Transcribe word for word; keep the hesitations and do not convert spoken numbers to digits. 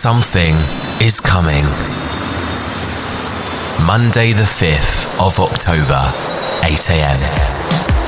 Something is coming. Monday the fifth of October, eight a.m.